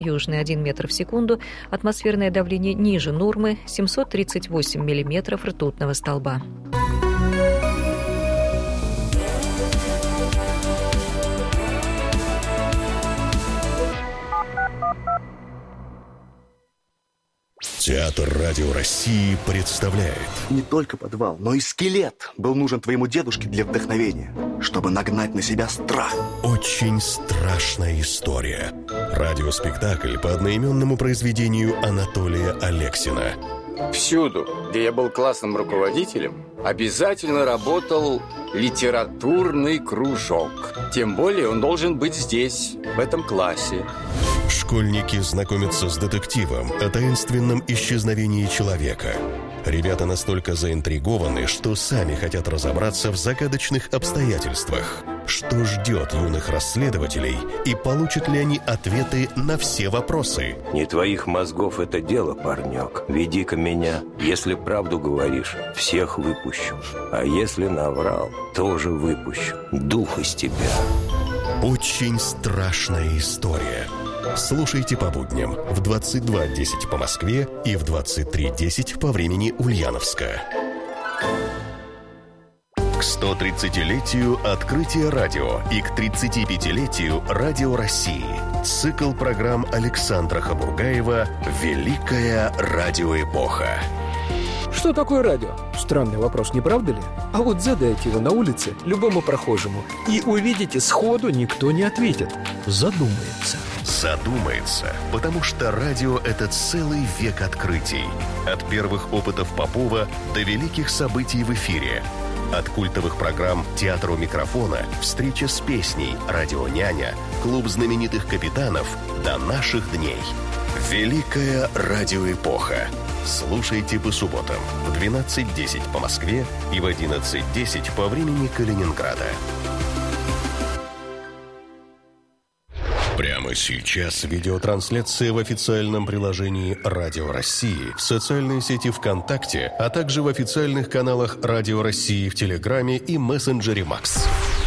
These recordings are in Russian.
Южный 1 метр в секунду, атмосферное давление ниже нормы, 738 миллиметров ртутного столба. Театр Радио России представляет. Не только подвал, но и скелет был нужен твоему дедушке для вдохновения, чтобы нагнать на себя страх. Очень страшная история. Радиоспектакль по одноименному произведению Анатолия Алексина. Всюду, где я был классным руководителем, обязательно работал литературный кружок. Тем более он должен быть здесь, в этом классе. Школьники знакомятся с детективом о таинственном исчезновении человека. Ребята настолько заинтригованы, что сами хотят разобраться в загадочных обстоятельствах. Что ждет юных расследователей и получат ли они ответы на все вопросы? Не твоих мозгов это дело, парнек. Веди-ка меня. Если правду говоришь, всех выпущу. А если наврал, тоже выпущу. Дух из тебя. Очень страшная история. Слушайте по будням в 22:10 по Москве и в 23:10 по времени Ульяновска. К 130-летию открытия радио и к 35-летию Радио России. Цикл программ Александра Хабургаева «Великая радиоэпоха». Что такое радио? Странный вопрос, не правда ли? А вот задайте его на улице любому прохожему, и увидите, сходу никто не ответит. Задумается. Задумается, потому что радио – это целый век открытий. От первых опытов Попова до великих событий в эфире. От культовых программ «Театр у микрофона», «Встреча с песней», «Радионяня», «Клуб знаменитых капитанов» до наших дней. Великая радиоэпоха. Слушайте по субботам в 12:10 по Москве и в 11:10 по времени Калининграда. Прямо сейчас видеотрансляция в официальном приложении Радио России, в социальной сети ВКонтакте, а также в официальных каналах Радио России в Телеграме и мессенджере Макс.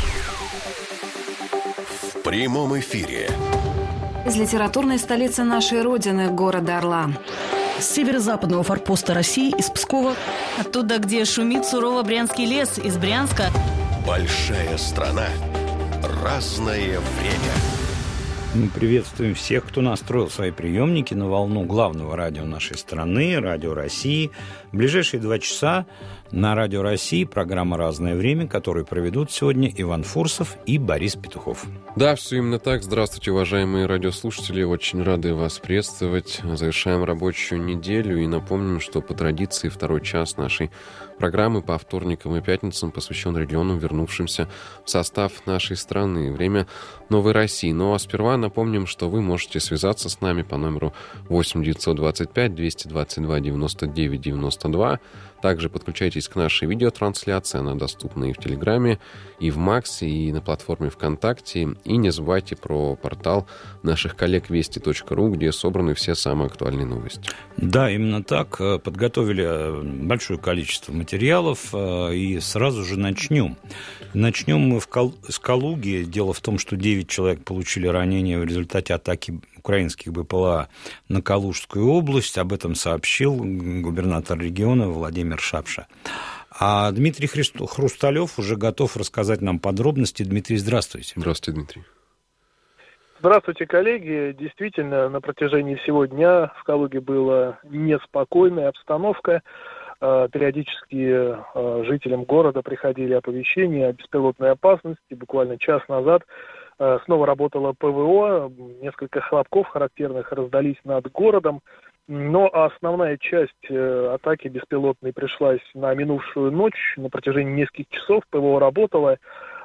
В прямом эфире. Из литературной столицы нашей Родины, города Орла. С северо-западного форпоста России, из Пскова. Оттуда, где шумит сурово Брянский лес, из Брянска. Большая страна. Разное время. Мы приветствуем всех, кто настроил свои приемники на волну главного радио нашей страны, Радио России. В ближайшие 2 часа на Радио России программа «Разное время», которую проведут сегодня Иван Фурсов и Борис Петухов. Да, все именно так. Здравствуйте, уважаемые радиослушатели. Очень рады вас приветствовать. Завершаем рабочую неделю и напомним, что по традиции 2 час нашей программы по вторникам и пятницам посвящен регионам, вернувшимся в состав нашей страны. Время Новой России. Ну а сперва напомним, что вы можете связаться с нами по номеру 8 925 222 99 92. Также подключайтесь к нашей видеотрансляции. Она доступна и в Телеграме, и в Максе, и на платформе ВКонтакте. И не забывайте про портал наших коллег вести.ру, где собраны все самые актуальные новости. Да, именно так. Подготовили большое количество материалов, и сразу же начнем. Начнем мы с Калуги. Дело в том, что 9 человек получили ранения в результате атаки украинских БПЛА на Калужскую область. Об этом сообщил губернатор региона Владимир Шапша. А Дмитрий Хрусталев уже готов рассказать нам подробности. Дмитрий, здравствуйте. Здравствуйте, Дмитрий. Здравствуйте, коллеги. Действительно, на протяжении всего дня в Калуге была неспокойная обстановка. Периодически жителям города приходили оповещения о беспилотной опасности. Буквально час назад снова работало ПВО. Несколько хлопков характерных раздались над городом. Но основная часть атаки беспилотной пришлась на минувшую ночь. На протяжении нескольких часов ПВО работало.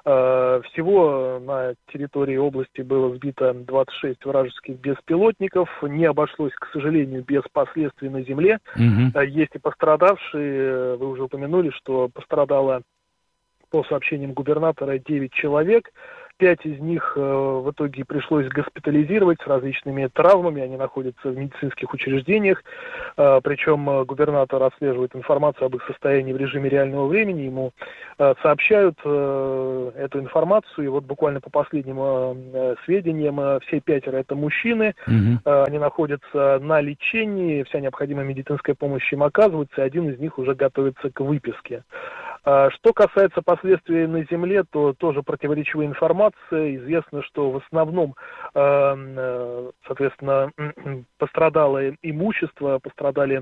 Всего на территории области было сбито 26 вражеских беспилотников. Не обошлось, к сожалению, без последствий на земле. Есть и пострадавшие. Вы уже упомянули, что пострадало, по сообщениям губернатора, 9 человек. 5 из них в итоге пришлось госпитализировать с различными травмами. Они находятся в медицинских учреждениях. Причем губернатор отслеживает информацию об их состоянии в режиме реального времени. Ему сообщают эту информацию. И вот буквально по последним сведениям, все 5 это мужчины. Они находятся на лечении. Вся необходимая медицинская помощь им оказывается. И один из них уже готовится к выписке. Что касается последствий на земле, то тоже противоречивая информация. Известно, что в основном, соответственно, пострадало имущество, пострадали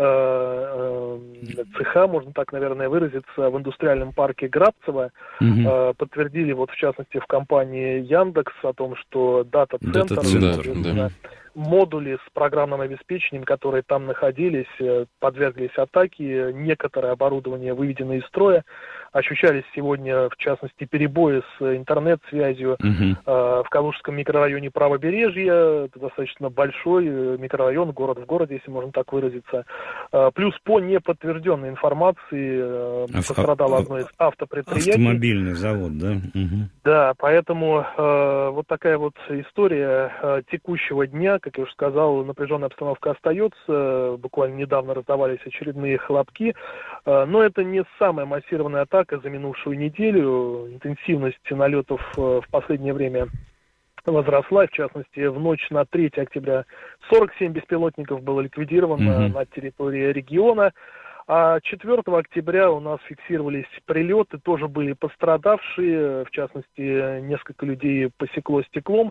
цеха, можно так, наверное, выразиться, в индустриальном парке Грабцево. Подтвердили, вот в частности, в компании Яндекс о том, что дата-центр, модули с программным обеспечением, которые там находились, подверглись атаке. Некоторое оборудование выведено из строя. Ощущались сегодня, в частности, перебои с интернет-связью в Калужском микрорайоне Правобережья. Это достаточно большой микрорайон, город в городе, если можно так выразиться. Плюс по неподтвержденной информации пострадало одно из автопредприятий. Автомобильный завод, да? Да, поэтому вот такая вот история текущего дня. Как я уже сказал, напряженная обстановка остается. Буквально недавно раздавались очередные хлопки. Но это не самая массированная атака за минувшую неделю. Интенсивность налетов в последнее время возросла. В частности, в ночь на 3 октября 47 беспилотников было ликвидировано на территории региона. А 4 октября у нас фиксировались прилеты, тоже были пострадавшие, в частности, несколько людей посекло стеклом.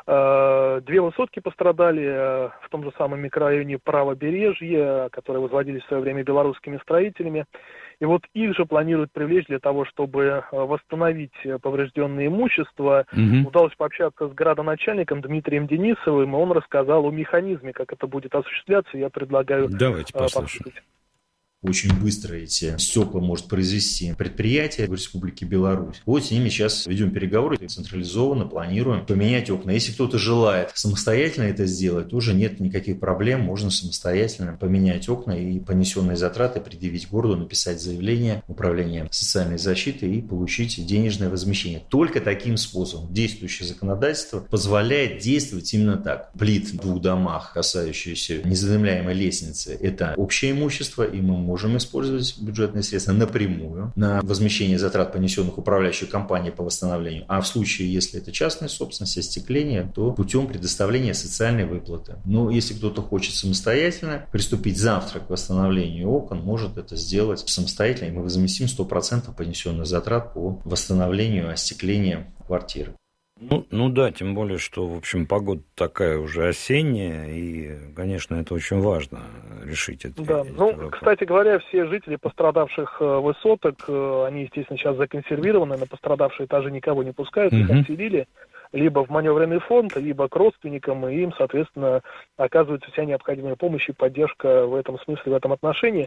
2 высотки пострадали в том же самом микрорайоне Правобережья, которые возводились в свое время белорусскими строителями. И вот их же планируют привлечь для того, чтобы восстановить поврежденное имущество. Удалось пообщаться с градоначальником Дмитрием Денисовым, и он рассказал о механизме, как это будет осуществляться. Я предлагаю послушать. Очень быстро эти стекла может произвести предприятие в Республике Беларусь. Вот с ними сейчас ведем переговоры, централизованно планируем поменять окна. Если кто-то желает самостоятельно это сделать, тоже нет никаких проблем. Можно самостоятельно поменять окна и понесенные затраты предъявить городу, написать заявление в Управление социальной защиты и получить денежное возмещение. Только таким способом действующее законодательство позволяет действовать именно так. Плит в 2 домах, касающиеся незадымляемой лестницы, это общее имущество, и мы можем использовать бюджетные средства напрямую на возмещение затрат, понесенных управляющей компанией по восстановлению. А в случае, если это частная собственность, остекление, то путем предоставления социальной выплаты. Но если кто-то хочет самостоятельно приступить завтра к восстановлению окон, может это сделать самостоятельно, и мы возместим 100% понесенных затрат по восстановлению остекления квартиры. Ну да, тем более, что, в общем, погода такая уже осенняя, и, конечно, это очень важно решить это. Да, кстати говоря, все жители пострадавших высоток, они, естественно, сейчас законсервированы, на пострадавшие этажи никого не пускают, их отселили либо в маневренный фонд, либо к родственникам, и им, соответственно, оказывается вся необходимая помощь и поддержка в этом смысле, в этом отношении.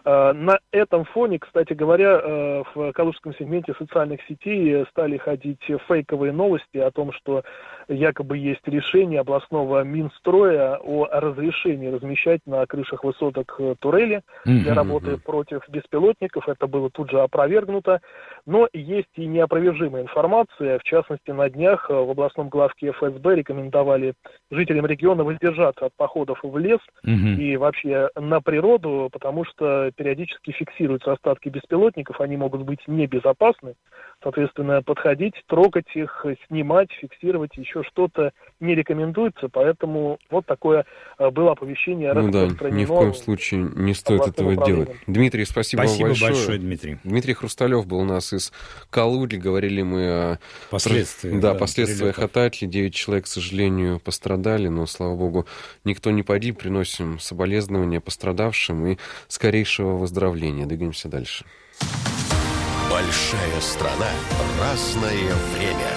На этом фоне, кстати говоря, в калужском сегменте социальных сетей стали ходить фейковые новости о том, что якобы есть решение областного Минстроя о разрешении размещать на крышах высоток турели для работы против беспилотников. Это было тут же опровергнуто. Но есть и неопровержимая информация. В частности, на днях в областном главке ФСБ рекомендовали жителям региона воздержаться от походов в лес и вообще на природу, потому что периодически фиксируются остатки беспилотников, они могут быть небезопасны. Соответственно, подходить, трогать их, снимать, фиксировать, еще что-то не рекомендуется, поэтому вот такое было оповещение распространено. Ни в коем случае не стоит этого делать. Дмитрий, спасибо вам большое. Дмитрий. Дмитрий Хрусталев был у нас из Калуги, говорили мы о последствиях атаки. 9 человек, к сожалению, пострадали, но, слава богу, никто не погиб. Приносим соболезнования пострадавшим и скорейшего выздоровления. Двигаемся дальше. Большая страна, разное время.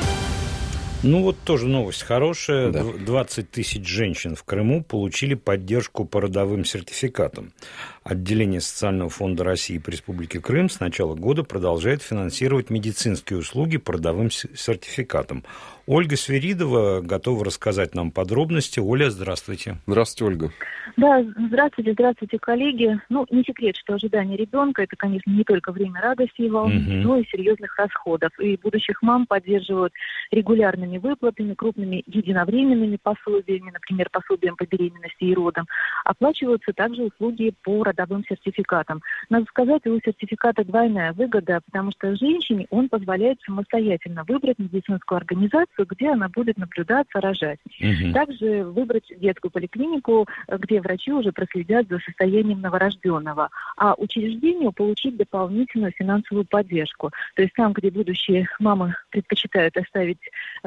Ну вот тоже новость хорошая. 20 тысяч женщин в Крыму получили поддержку по родовым сертификатам. Отделение Социального фонда России по Республике Крым с начала года продолжает финансировать медицинские услуги по родовым сертификатам. Ольга Свиридова готова рассказать нам подробности. Оля, здравствуйте. Здравствуйте, Ольга. Да, здравствуйте, коллеги. Не секрет, что ожидание ребенка – это, конечно, не только время радости и волнений, но и серьезных расходов. И будущих мам поддерживают регулярными выплатами, крупными единовременными пособиями, например, пособием по беременности и родам. Оплачиваются также услуги по родовым сертификатам. Надо сказать, у сертификата двойная выгода, потому что женщине он позволяет самостоятельно выбрать медицинскую организацию, где она будет наблюдаться, рожать. Также выбрать детскую поликлинику, где врачи уже проследят за состоянием новорожденного. А учреждению получить дополнительную финансовую поддержку. То есть там, где будущие мамы предпочитают оставить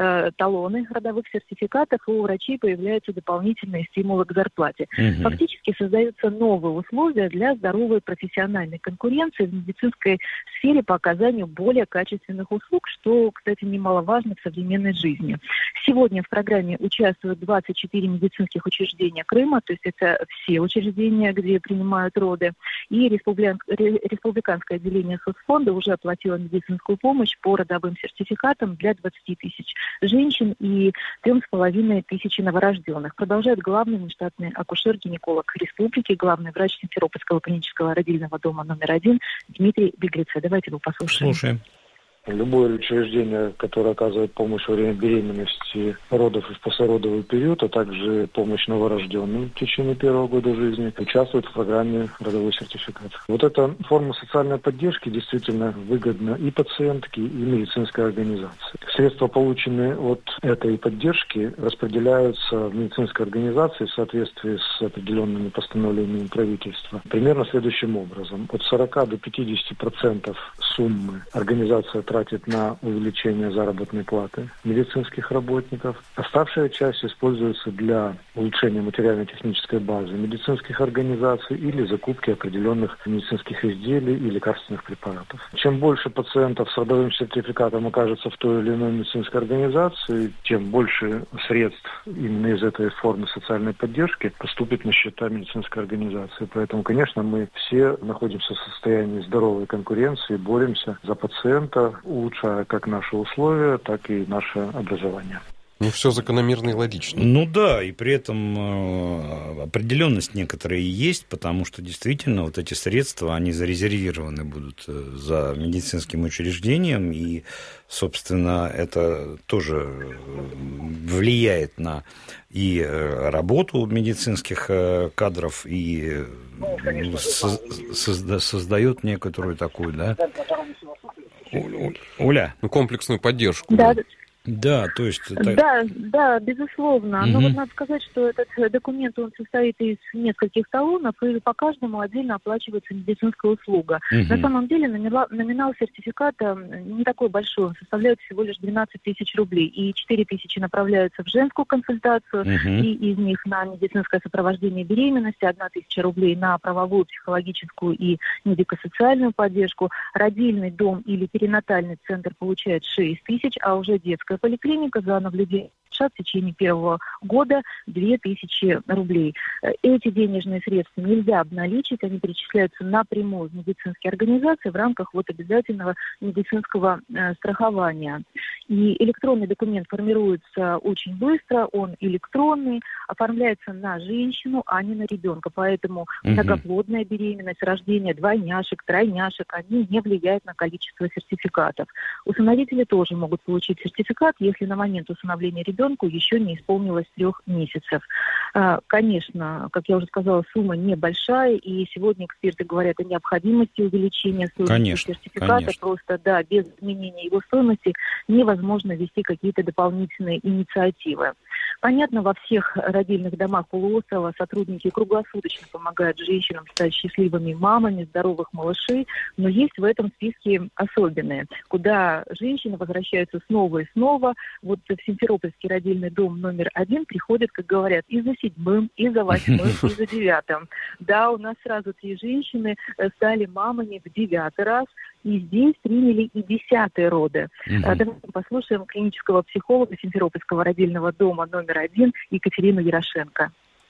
талоны родовых сертификатов, у врачей появляются дополнительные стимулы к зарплате. Фактически создаются новые условия для здоровой профессиональной конкуренции в медицинской сфере по оказанию более качественных услуг, что, кстати, немаловажно в современной жизни. Сегодня в программе участвуют 24 медицинских учреждения Крыма, то есть это все учреждения, где принимают роды, и республиканское отделение соцфонда уже оплатило медицинскую помощь по родовым сертификатам для 20 тысяч женщин и 3,5 тысячи новорожденных. Продолжает главный внештатный акушер-гинеколог республики, главный врач Симферопольского клинического родильного дома номер 1 Дмитрий Беглеца. Давайте его послушаем. Слушаем. Любое учреждение, которое оказывает помощь во время беременности, родов и в послеродовый период, а также помощь новорожденным в течение первого года жизни, участвует в программе родовой сертификат. Вот эта форма социальной поддержки действительно выгодна и пациентке, и медицинской организации. Средства, полученные от этой поддержки, распределяются в медицинской организации в соответствии с определенными постановлениями правительства. Примерно следующим образом. От 40 до 50% суммы организация тратит на увеличение заработной платы медицинских работников. Оставшая часть используется для улучшения материально-технической базы медицинских организаций или закупки определенных медицинских изделий и лекарственных препаратов. Чем больше пациентов с родовым сертификатом окажется в той или иной медицинской организации, тем больше средств именно из этой формы социальной поддержки поступит на счета медицинской организации. Поэтому, конечно, мы все находимся в состоянии здоровой конкуренции, боремся за пациента, улучшая как наши условия, так и наше образование. Все закономерно и логично. Да, и при этом определенность некоторая есть, потому что действительно вот эти средства, они зарезервированы будут за медицинским учреждением, и, собственно, это тоже влияет на и работу медицинских кадров, и создает некоторую такую, Оля? Комплексную поддержку. Да, то есть... Да, безусловно. Но вот надо сказать, что этот документ, он состоит из нескольких талонов, и по каждому отдельно оплачивается медицинская услуга. На самом деле номинал сертификата не такой большой, он составляет всего лишь 12 тысяч рублей, и 4 тысячи направляются в женскую консультацию, и из них на медицинское сопровождение беременности, 1 тысяча рублей на правовую, психологическую и медико-социальную поддержку. Родильный дом или перинатальный центр получает 6 тысяч, а уже детская поликлиника за наблюдение в течение первого года 2000 рублей. Эти денежные средства нельзя обналичить, они перечисляются напрямую в медицинские организации в рамках обязательного медицинского страхования. И электронный документ формируется очень быстро, он электронный, оформляется на женщину, а не на ребенка. Поэтому многоплодная беременность, рождение двойняшек, тройняшек, они не влияют на количество сертификатов. Усыновители тоже могут получить сертификат, если на момент усыновления ребенку еще не исполнилось 3 месяцев. Конечно, как я уже сказала, сумма небольшая, и сегодня эксперты говорят о необходимости увеличения стоимости сертификата. Просто, без изменения его стоимости невозможно ввести какие-то дополнительные инициативы. Понятно, во всех родильных домах полуострова сотрудники круглосуточно помогают женщинам стать счастливыми мамами здоровых малышей, но есть в этом списке особенные, куда женщины возвращаются снова и снова. Вот в Симферопольский родильный дом номер 1 приходят, как говорят, и за 7-м, и за 8-м, и за 9-м. Да, у нас сразу 3 женщины стали мамами в 9-й раз, и здесь приняли и 10-е роды. Давайте послушаем клинического психолога Симферопольского родильного дома номер 1 Екатерину Ярошенко.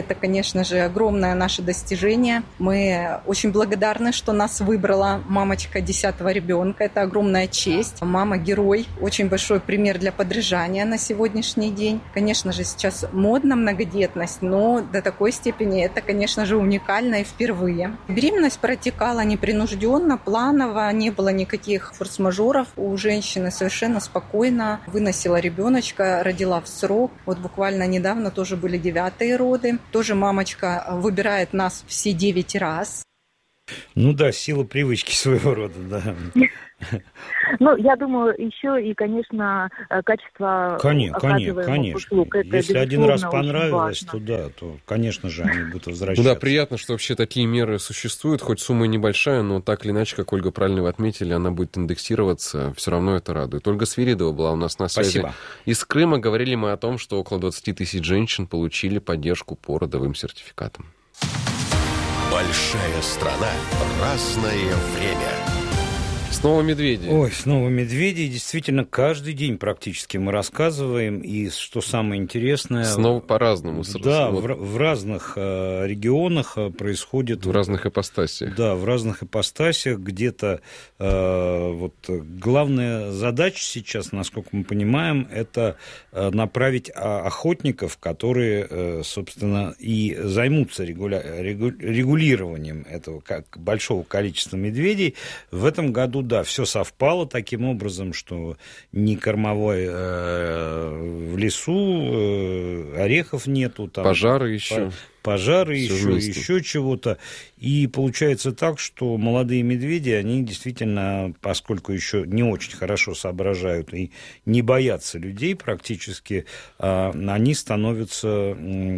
Это, конечно же, огромное наше достижение. Мы очень благодарны, что нас выбрала мамочка 10-го ребенка. Это огромная честь. Мама-герой. Очень большой пример для подражания на сегодняшний день. Конечно же, сейчас модна многодетность, но до такой степени это, конечно же, уникально и впервые. Беременность протекала непринужденно, планово, не было никаких форс-мажоров. У женщины совершенно спокойно выносила ребеночка, родила в срок. Вот буквально недавно тоже были 9-е роды. Тоже мамочка выбирает нас все 9 раз. Ну да, сила привычки своего рода, да. Ну, я думаю, еще и, конечно, качество оказываемых услуг. Это, если один раз понравилось, то да, то, конечно же, они будут возвращаться. Ну да, приятно, что вообще такие меры существуют, хоть сумма и небольшая, но так или иначе, как Ольга правильно вы отметили, она будет индексироваться, все равно это радует. Ольга Свиридова была у нас на связи. Спасибо. Из Крыма говорили мы о том, что около 20 тысяч женщин получили поддержку по родовым сертификатам. Большая страна, разное время. Снова медведи. Ой, снова медведи. Действительно, каждый день практически мы рассказываем. И что самое интересное... Снова по-разному. Да, в разных регионах происходит... В разных ипостасях. Да, в разных ипостасях. Где-то вот главная задача сейчас, насколько мы понимаем, это направить охотников, которые, собственно, и займутся регулированием этого большого количества медведей. В этом году, да, все совпало таким образом, что ни кормовой в лесу, орехов нету. Там, пожары еще. Пожары еще чего-то. И получается так, что молодые медведи, они действительно, поскольку еще не очень хорошо соображают и не боятся людей практически, они становятся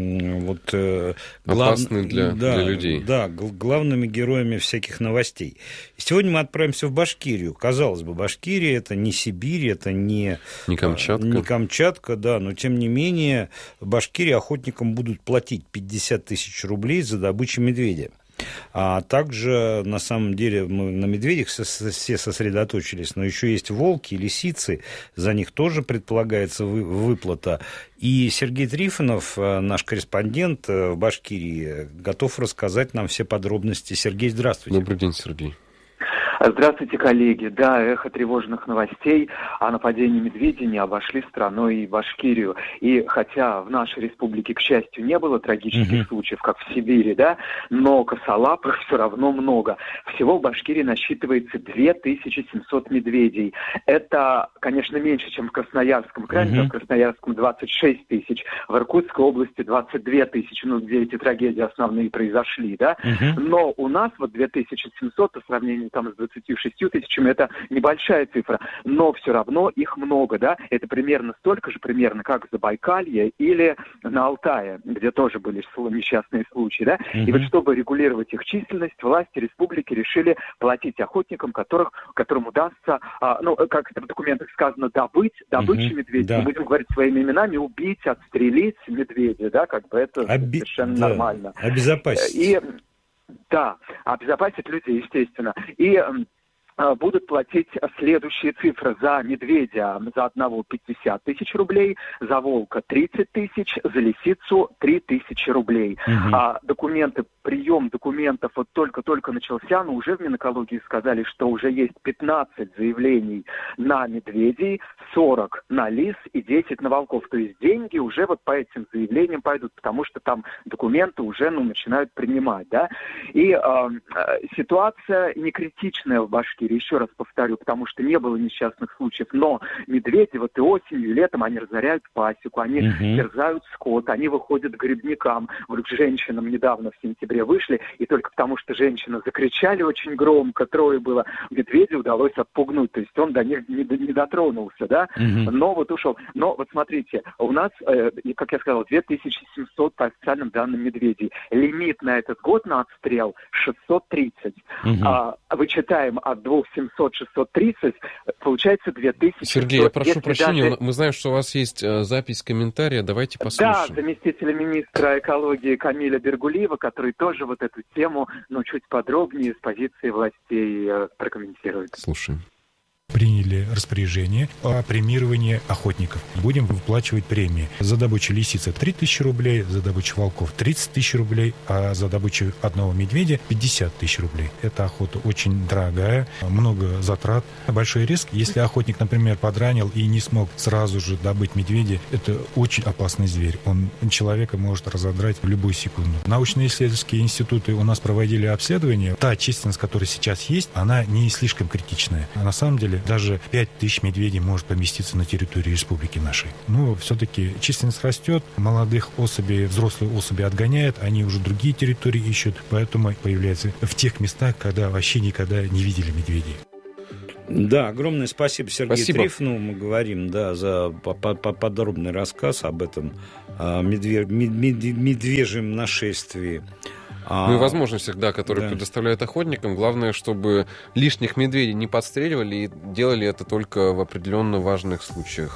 опасны для людей. Да, главными героями всяких новостей. Сегодня мы отправимся в Башкирию. Казалось бы, Башкирия – это не Сибирь, это не Камчатка, да, но тем не менее в Башкирии охотникам будут платить 50 тысяч рублей за добычу медведя. А также, на самом деле, мы на медведях все сосредоточились, но еще есть волки, лисицы, за них тоже предполагается выплата. И Сергей Трифонов, наш корреспондент в Башкирии, готов рассказать нам все подробности. Сергей, здравствуйте. Добрый день, Сергей. Здравствуйте, коллеги. Да, эхо тревожных новостей о нападении медведей не обошли страной и Башкирию. И хотя в нашей республике, к счастью, не было трагических случаев, как в Сибири, да, но косолапых все равно много. Всего в Башкирии насчитывается 2700 медведей. Это, конечно, меньше, чем в Красноярском крае, в Красноярском 26 тысяч, в Иркутской области 22 тысячи, ну, где эти трагедии основные произошли, да. Но у нас вот 2700 по сравнению там с 26 тысячами, это небольшая цифра, но все равно их много, да, это примерно столько же, как в Забайкалье или на Алтае, где тоже были несчастные случаи, да, и вот чтобы регулировать их численность, власти республики решили платить охотникам, которым удастся, ну, как в документах сказано, добычу медведя, мы будем говорить своими именами, убить, отстрелить медведя, да, как бы это совершенно нормально. Обезопасить. Да, обезопасить людей, естественно. И будут платить следующие цифры. За медведя за одного 50 тысяч рублей, за волка 30 тысяч, за лисицу 3 тысячи рублей. А прием документов вот только-только начался, но уже в Минэкологии сказали, что уже есть 15 заявлений на медведей, 40 на лис и 10 на волков. То есть деньги уже вот по этим заявлениям пойдут, потому что там документы уже начинают принимать, да. И ситуация не критичная в Башкирии, еще раз повторю, потому что не было несчастных случаев, но медведи вот и осенью, и летом они разоряют пасеку, они терзают скот, они выходят к грибникам. Вот к женщинам недавно в сентябре вышли, и только потому что женщины закричали очень громко, трое было, медведя удалось отпугнуть, то есть он до них не дотронулся, да, но вот ушел. Но вот смотрите, у нас, как я сказал, 2700 по официальным данным медведей. Лимит на этот год на отстрел 630. Вычитаем от 2700-630, получается 2000. Сергей, я прошу прощения, мы знаем, что у вас есть запись комментария, давайте послушаем. Да, заместителя министра экологии Камиля Бергулиева, который тоже вот эту тему, чуть подробнее с позиции властей прокомментирует. Слушаем. приняли распоряжение о премировании охотников. Будем выплачивать премии. За добычу лисицы 3000 рублей, за добычу волков 30 тысяч рублей, а за добычу одного медведя 50 тысяч рублей. Эта охота очень дорогая, много затрат, большой риск. Если охотник, например, подранил и не смог сразу же добыть медведя, это очень опасный зверь. Он человека может разодрать в любую секунду. Научно-исследовательские институты у нас проводили обследование. Та численность, которая сейчас есть, она не слишком критичная. А на самом деле даже 5000 медведей может поместиться на территории республики нашей. Но все-таки численность растет, молодых особей, взрослые особи отгоняют, они уже другие территории ищут, поэтому появляются в тех местах, когда вообще никогда не видели медведей. Да, огромное спасибо Сергею Трифонову. Мы говорим, да, за подробный рассказ об этом медвежьем нашествии. Ну и возможностях, да, которые предоставляют охотникам. Главное, чтобы лишних медведей не подстреливали и делали это только в определенно важных случаях.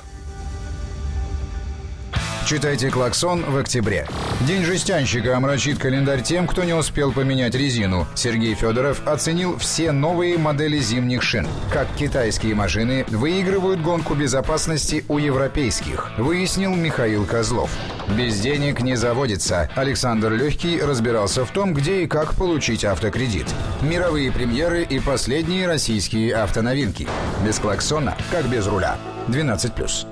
Читайте «Клаксон» в октябре. День жестянщика омрачит календарь тем, кто не успел поменять резину. Сергей Федоров оценил все новые модели зимних шин. Как китайские машины выигрывают гонку безопасности у европейских, выяснил Михаил Козлов. Без денег не заводится. Александр Легкий разбирался в том, где и как получить автокредит. Мировые премьеры и последние российские автоновинки. Без клаксона, как без руля. 12+.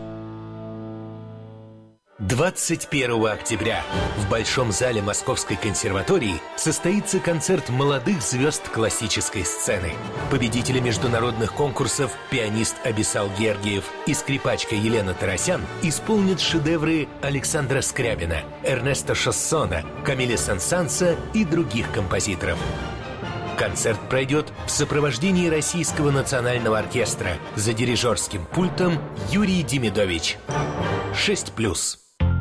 21 октября в Большом зале Московской консерватории состоится концерт молодых звезд классической сцены. Победители международных конкурсов пианист Абиссал Гергиев и скрипачка Елена Тарасян исполнят шедевры Александра Скрябина, Эрнеста Шассона, Камиля Сен-Санса и других композиторов. Концерт пройдет в сопровождении Российского национального оркестра за дирижерским пультом Юрий Демидович. 6+.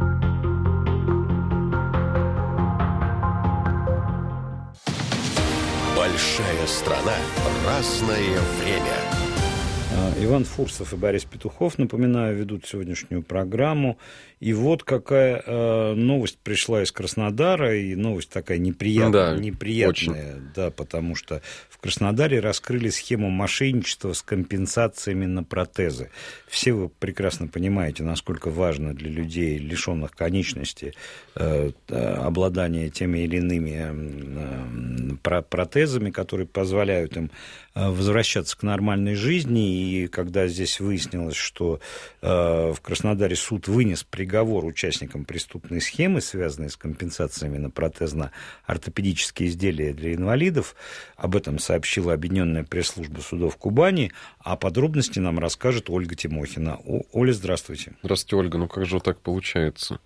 Большая страна, разное время. Иван Фурсов и Борис Петухов, напоминаю, ведут сегодняшнюю программу. И вот какая новость пришла из Краснодара, и новость такая неприятная, да, потому что в Краснодаре раскрыли схему мошенничества с компенсациями на протезы. Все вы прекрасно понимаете, насколько важно для людей, лишенных конечности, обладание теми или иными протезами, которые позволяют им возвращаться к нормальной жизни. И когда здесь выяснилось, что в Краснодаре суд вынес приговор участникам преступной схемы, связанной с компенсациями на протезно-ортопедические изделия для инвалидов, об этом сообщила Объединенная пресс-служба судов Кубани, а подробности нам расскажет Ольга Тимохина. Оля, здравствуйте. Здравствуйте, Ольга. Ну как же так получается?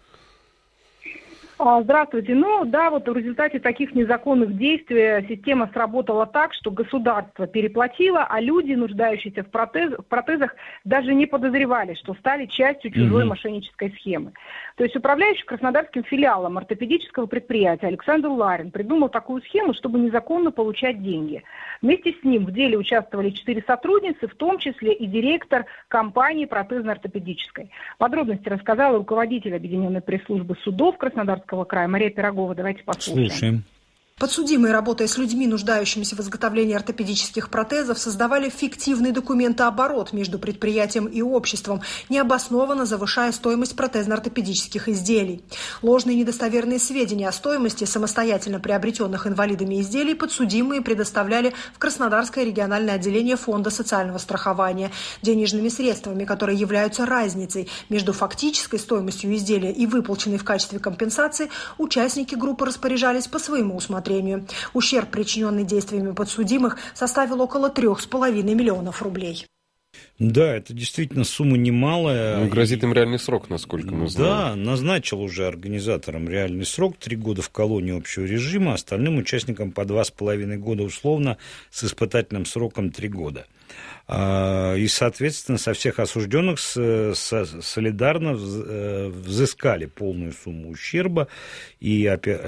Здравствуйте. Ну да, вот в результате таких незаконных действий система сработала так, что государство переплатило, а люди, нуждающиеся в протезах, даже не подозревали, что стали частью чужой мошеннической схемы. То есть управляющий краснодарским филиалом ортопедического предприятия Александр Ларин придумал такую схему, чтобы незаконно получать деньги. Вместе с ним в деле участвовали 4 сотрудницы, в том числе и директор компании протезно-ортопедической. Подробности рассказала руководитель Объединенной пресс-службы судов Краснодарского края Мария Пирогова. Давайте послушаем. Слушаем. Подсудимые, работая с людьми, нуждающимися в изготовлении ортопедических протезов, создавали фиктивный документооборот между предприятием и обществом, необоснованно завышая стоимость протезно-ортопедических изделий. Ложные и недостоверные сведения о стоимости самостоятельно приобретенных инвалидами изделий подсудимые предоставляли в Краснодарское региональное отделение Фонда социального страхования. Денежными средствами, которые являются разницей между фактической стоимостью изделия и выплаченной в качестве компенсации, участники группы распоряжались по своему усмотрению. Ущерб, причиненный действиями подсудимых, составил около 3,5 миллионов рублей. Да, это действительно сумма немалая. Ну, грозит им реальный срок, насколько мы знаем. Да, назначил уже организаторам реальный срок, 3 года в колонии общего режима, остальным участникам по 2,5 года условно с испытательным сроком 3 года. И, соответственно, со всех осужденных солидарно взыскали полную сумму ущерба, и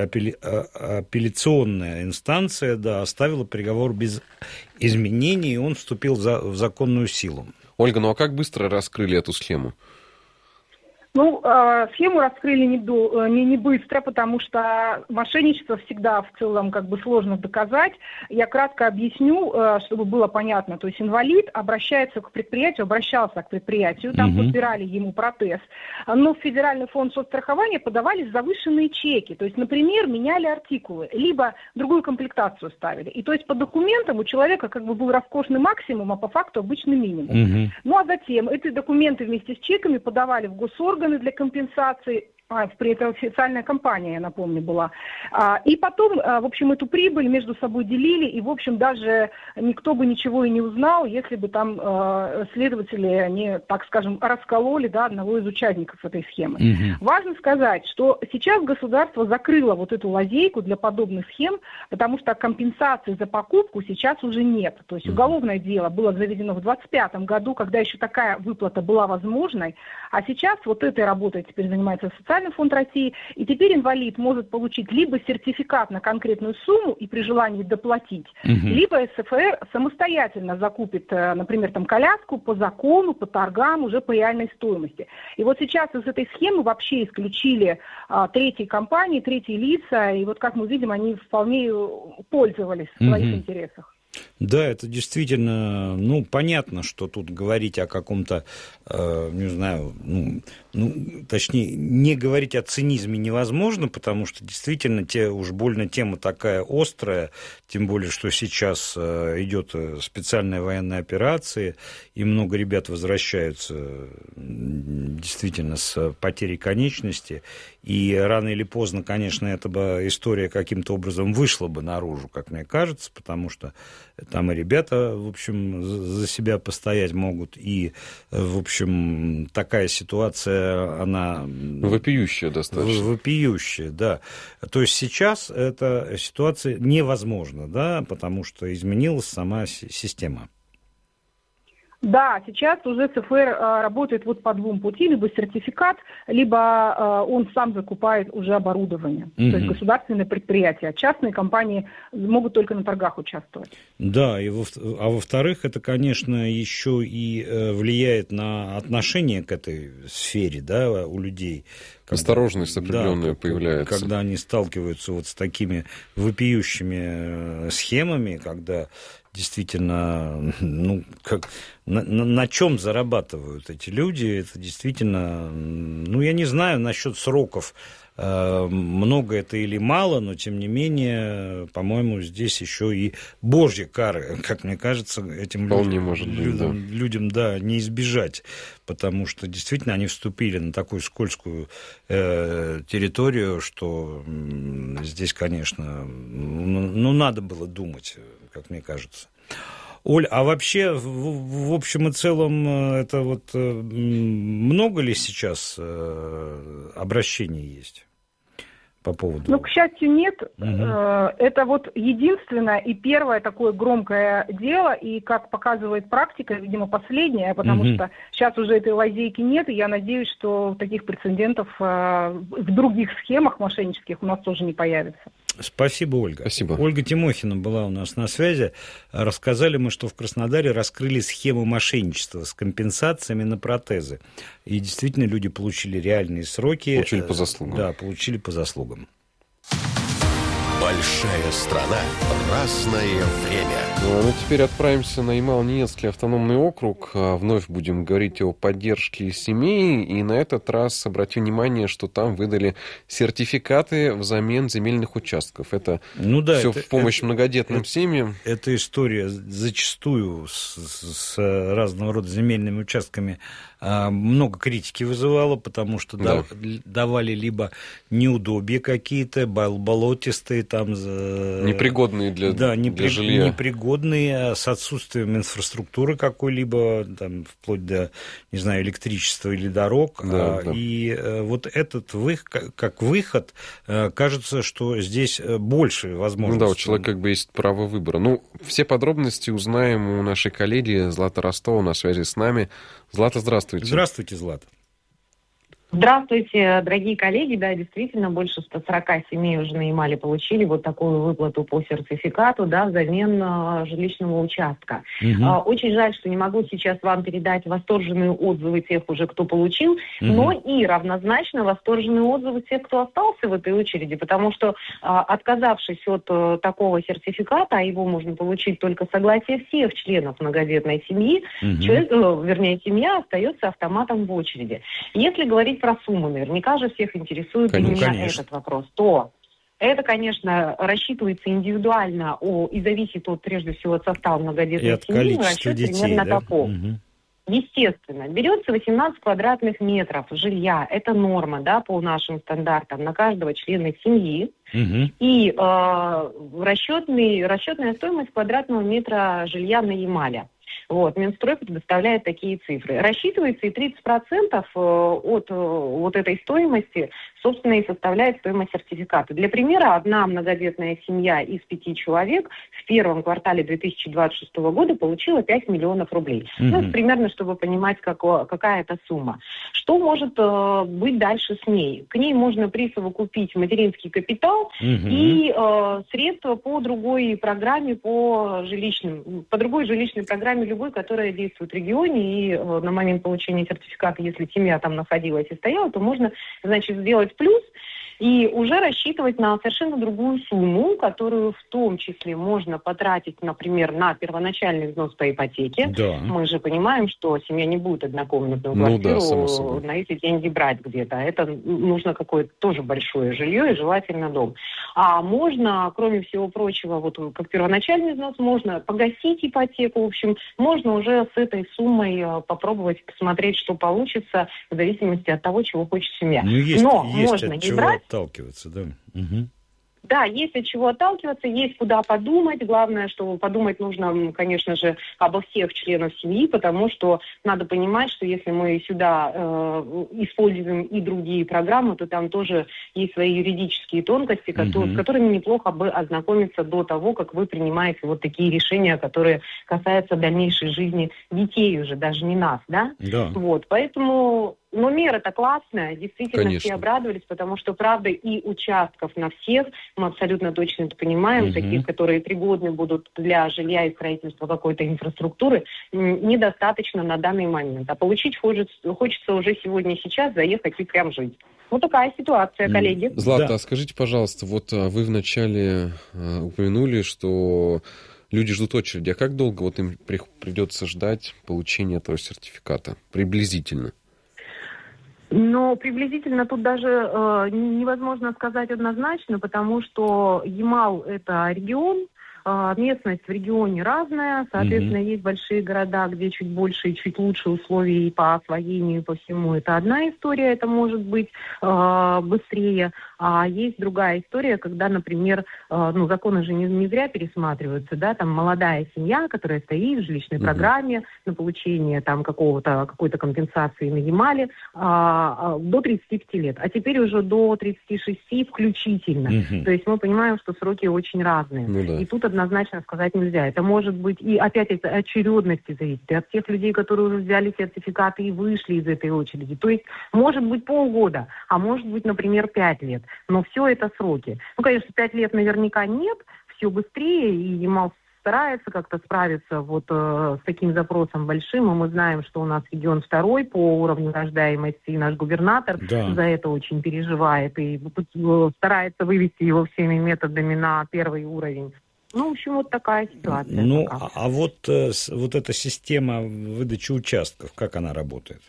апелляционная инстанция, да, оставила приговор без изменений, и он вступил в законную силу. Ольга, ну а как быстро раскрыли эту схему? Ну, схему раскрыли не быстро, потому что мошенничество всегда в целом как бы сложно доказать. Я кратко объясню, чтобы было понятно. То есть инвалид обращался к предприятию, там подбирали ему протез, но в Федеральный фонд соцстрахования подавались завышенные чеки. То есть, например, меняли артикулы, либо другую комплектацию ставили. И то есть по документам у человека как бы был роскошный максимум, а по факту обычный минимум. Ну, а затем эти документы вместе с чеками подавали в госорганы для компенсации. При этом официальная компания, я напомню, была. И потом, в общем, эту прибыль между собой делили, и, в общем, даже никто бы ничего и не узнал, если бы там следователи, они, так скажем, раскололи, да, одного из участников этой схемы. Важно сказать, что сейчас государство закрыло вот эту лазейку для подобных схем, потому что компенсации за покупку сейчас уже нет. То есть уголовное дело было заведено в 2025 году, когда еще такая выплата была возможной, а сейчас вот этой работой теперь занимается Социальный фонд России, и теперь инвалид может получить либо сертификат на конкретную сумму и при желании доплатить, либо СФР самостоятельно закупит, например, там коляску по закону, по торгам, уже по реальной стоимости. И вот сейчас из этой схемы вообще исключили третьи компании, третьи лица, и вот как мы видим, они вполне пользовались в своих интересах. Да, это действительно, ну, понятно, что тут говорить о каком-то, не знаю, точнее, не говорить о цинизме невозможно, потому что действительно уж больно тема такая острая, тем более, что сейчас идет специальная военная операция, и много ребят возвращаются действительно с потерей конечности, и рано или поздно, конечно, эта бы история каким-то образом вышла бы наружу, как мне кажется, потому что там и ребята, в общем, за себя постоять могут, и, в общем, такая ситуация, она... Вопиющая достаточно. Вопиющая, да. То есть сейчас эта ситуация невозможна, да, потому что изменилась сама система. Да, сейчас уже ЦФР работает вот по двум путям, либо сертификат, либо он сам закупает уже оборудование. То есть государственные предприятия, а частные компании могут только на торгах участвовать. Да, а во-вторых, это, конечно, еще и влияет на отношение к этой сфере, да, у людей. Осторожность определенная появляется. Когда они сталкиваются вот с такими вопиющими схемами, когда действительно, ну, как, на чем зарабатывают эти люди, это действительно, ну, я не знаю насчет сроков, много это или мало, но, тем не менее, по-моему, здесь еще и божья кара, как мне кажется, этим людям, да, не избежать, потому что, действительно, они вступили на такую скользкую территорию, что здесь, конечно, ну, надо было думать, как мне кажется. Оль, а вообще, в общем и целом, это вот много ли сейчас обращений есть по поводу... Ну, к счастью, нет. Это вот единственное и первое такое громкое дело, и, как показывает практика, видимо, последнее, потому что сейчас уже этой лазейки нет, и я надеюсь, что таких прецедентов в других схемах мошеннических у нас тоже не появится. Спасибо, Ольга. Спасибо. Ольга Тимохина была у нас на связи. Рассказали мы, что в Краснодаре раскрыли схему мошенничества с компенсациями на протезы. И действительно люди получили реальные сроки. Получили по заслугам. Да, получили по заслугам. Большая страна, разное время. Ну, теперь отправимся на Ямало-Ненецкий автономный округ. Вновь будем говорить о поддержке семей. И на этот раз обратим внимание, что там выдали сертификаты взамен земельных участков. Это все в помощь многодетным семьям. Эта история зачастую с разного рода земельными участками много критики вызывала, потому что давали либо неудобья какие-то, болотистые, там... Непригодные для жилья. Непригодные, с отсутствием инфраструктуры какой-либо, там, вплоть до, не знаю, электричества или дорог. И вот этот как выход, кажется, что здесь больше возможностей. Ну да, у человека как бы есть право выбора. Ну, все подробности узнаем у нашей коллеги Златы Ростова на связи с нами. Злата, здравствуйте. Здравствуйте, Злата. Здравствуйте, дорогие коллеги. Да, действительно, больше 140 семей уже на Ямале получили вот такую выплату по сертификату, да, взамен жилищного участка. Очень жаль, что не могу сейчас вам передать восторженные отзывы тех уже, кто получил, но и равнозначно восторженные отзывы тех, кто остался в этой очереди, потому что, отказавшись от такого сертификата, а его можно получить только согласие всех членов многодетной семьи, семья остается автоматом в очереди. Если говорить про сумму, наверняка же всех интересует именно этот вопрос, то это, конечно, рассчитывается индивидуально и зависит прежде всего от состава многодетной семьи, расчет детей, примерно таков. Естественно, берется 18 квадратных метров жилья, это норма, да, по нашим стандартам, на каждого члена семьи. И расчетная стоимость квадратного метра жилья на Ямале. Вот, Минстрой предоставляет такие цифры. Рассчитывается и 30% от вот этой стоимости, собственно, и составляет стоимость сертификата. Для примера, одна многодетная семья из 5 человек в первом квартале 2026 года получила 5 миллионов рублей. Ну, это примерно, чтобы понимать, какая это сумма. Что может быть дальше с ней? К ней можно присовокупить материнский капитал и средства по другой программе, по другой жилищной программе любой, которая действует в регионе, и на момент получения сертификата, если семья там находилась и стояла, то можно, значит, сделать плюс и уже рассчитывать на совершенно другую сумму, которую в том числе можно потратить, например, на первоначальный взнос по ипотеке. Да. Мы же понимаем, что семья не будет однокомнатную квартиру на эти деньги брать где-то. Это нужно какое-то тоже большое жилье и желательно дом. А можно, кроме всего прочего, вот как первоначальный взнос, можно погасить ипотеку. В общем, можно уже с этой суммой попробовать посмотреть, что получится, в зависимости от того, чего хочет семья. Но можно не брать. Отталкиваться, да. Да, есть от чего отталкиваться, есть куда подумать. Главное, что подумать нужно, конечно же, обо всех членах семьи, потому что надо понимать, что если мы сюда используем и другие программы, то там тоже есть свои юридические тонкости, с которыми неплохо бы ознакомиться до того, как вы принимаете вот такие решения, которые касаются дальнейшей жизни детей уже, даже не нас, да? Да. Вот, поэтому... Но мера-то классная, действительно, конечно. Все обрадовались, потому что, правда, и участков на всех, мы абсолютно точно это понимаем, таких, которые пригодны будут для жилья и строительства какой-то инфраструктуры, недостаточно на данный момент. А получить хочется уже сегодня и сейчас заехать и прям жить. Вот такая ситуация, коллеги. Злата, скажите, пожалуйста, вот вы вначале упомянули, что люди ждут очереди. А как долго вот им придется ждать получения этого сертификата? Приблизительно. Но приблизительно тут даже невозможно сказать однозначно, потому что Ямал – это регион, местность в регионе разная, соответственно, есть большие города, где чуть больше и чуть лучше условия и по освоению, и по всему. Это одна история, это может быть быстрее. А есть другая история, когда, например, законы же не зря пересматриваются, да, там молодая семья, которая стоит в жилищной программе на получение там какой-то компенсации на Ямале до 35 лет, а теперь уже до 36 включительно. То есть мы понимаем, что сроки очень разные. И тут однозначно сказать нельзя. Это может быть, и опять это от очередности зависит, от тех людей, которые уже взяли сертификаты и вышли из этой очереди. То есть может быть полгода, а может быть, например, 5 лет. Но все это сроки. Ну, конечно, 5 лет наверняка нет, все быстрее, и Ямал старается как-то справиться вот с таким запросом большим, и мы знаем, что у нас регион второй по уровню рождаемости, и наш губернатор за это очень переживает и старается вывести его всеми методами на первый уровень. Ну, в общем, вот такая ситуация. Ну, а вот эта система выдачи участков, как она работает?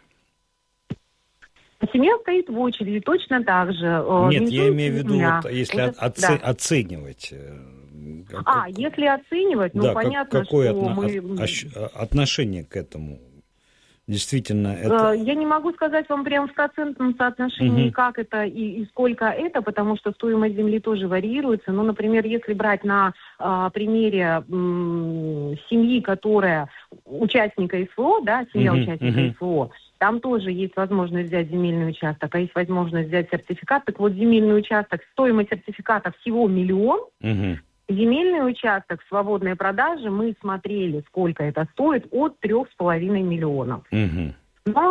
Семья стоит в очереди точно так же. Нет, я имею в виду, вот, если оценивать. Если оценивать, ну, понятно, какое что мы... отношение к этому? Действительно, это... Я не могу сказать вам прямо в процентном соотношении, как это и сколько это, потому что стоимость земли тоже варьируется. Ну, например, если брать на примере семьи, которая участника СВО, да, семья участника СВО, там тоже есть возможность взять земельный участок, а есть возможность взять сертификат. Так вот, земельный участок, стоимость сертификата всего 1 миллион. Земельный участок в свободной продаже мы смотрели, сколько это стоит, от 3,5 миллионов. Но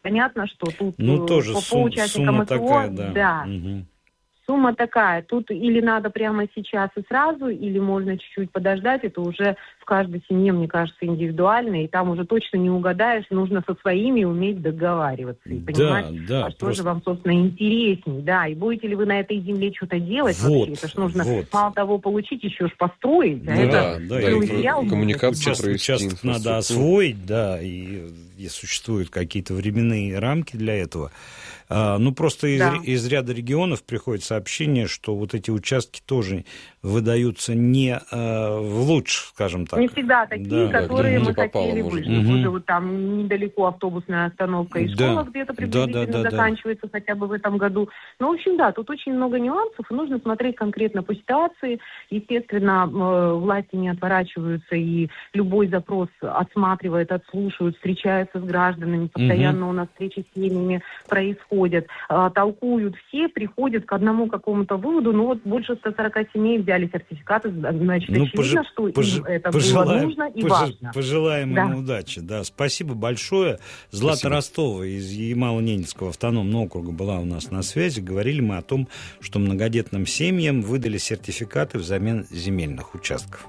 Понятно, что тут тоже по участникам СВО, такая, да. Сумма такая. Тут или надо прямо сейчас и сразу, или можно чуть-чуть подождать. Это уже в каждой семье, мне кажется, индивидуально. И там уже точно не угадаешь. Нужно со своими уметь договариваться. И понимать, что же вам, собственно, интересней. Да, и будете ли вы на этой земле что-то делать вообще? Это ж нужно мало того получить, еще ж построить. И коммуникацию провести. Участок надо освоить, да, и существуют какие-то временные рамки для этого. Просто из ряда регионов приходит сообщение, что вот эти участки тоже выдаются не в лучших, скажем так. Не всегда такие, которые мы хотели бы. Уже вот там недалеко автобусная остановка и школа где-то приблизительно заканчивается хотя бы в этом году. В общем, тут очень много нюансов, и нужно смотреть конкретно по ситуации. Естественно, власти не отворачиваются, и любой запрос отсматривают, отслушивают, встречаются с гражданами, постоянно у нас встречи с семьями происходят, толкуют все, приходят к одному какому-то выводу. Больше 140 семей взяли сертификаты, значит, очевидно, что им это было нужно и важно. Пожелаем им удачи. Да. Спасибо большое. Злата Ростова из Ямало-Ненецкого автономного округа была у нас на связи. Говорили мы о том, что многодетным семьям выдали сертификаты взамен земельных участков.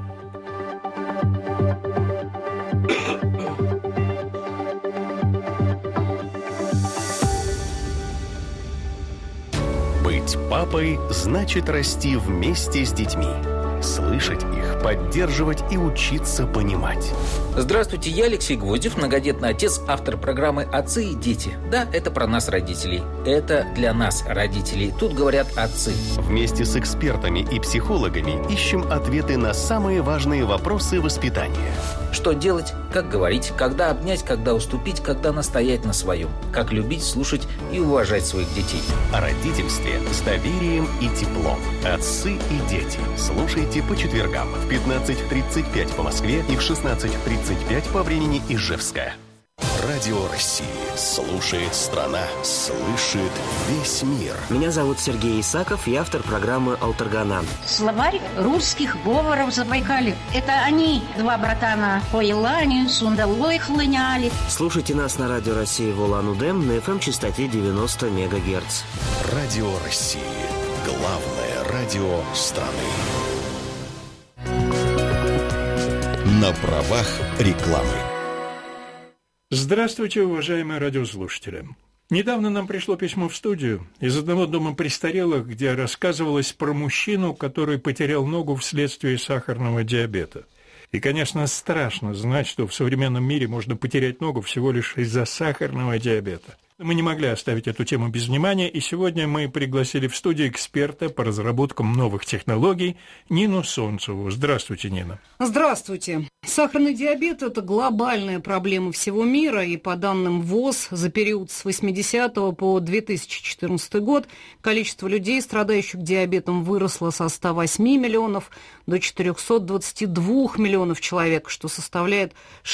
Быть папой значит расти вместе с детьми. Слышать их, поддерживать и учиться понимать. Здравствуйте, я Алексей Гвоздев, многодетный отец, автор программы «Отцы и дети». Да, это про нас, родителей. Это для нас, родителей. Тут говорят отцы. Вместе с экспертами и психологами ищем ответы на самые важные вопросы воспитания. Что делать, как говорить, когда обнять, когда уступить, когда настоять на своем. Как любить, слушать и уважать своих детей. О родительстве с доверием и теплом. Отцы и дети. Слушайте по четвергам в 15:35 по Москве и в 16:35 по времени Ижевска. Радио России. Слушает страна. Слышит весь мир. Меня зовут Сергей Исаков, я автор программы «Алтаргана». Словарь русских говоров Забайкалья. Это они, два братана, по Елане, Сундалой хлыняли. Слушайте нас на Радио России в Улан-Удэ на FM-частоте 90 МГц. Радио России. Главное радио страны. На правах рекламы. Здравствуйте, уважаемые радиослушатели. Недавно нам пришло письмо в студию из одного дома престарелых, где рассказывалось про мужчину, который потерял ногу вследствие сахарного диабета. И, конечно, страшно знать, что в современном мире можно потерять ногу всего лишь из-за сахарного диабета. Мы не могли оставить эту тему без внимания, и сегодня мы пригласили в студию эксперта по разработкам новых технологий Нину Солнцеву. Здравствуйте, Нина. Здравствуйте. Сахарный диабет – это глобальная проблема всего мира, и по данным ВОЗ, за период с 80 по 2014 год количество людей, страдающих диабетом, выросло со 108 миллионов до 422 миллионов человек, что составляет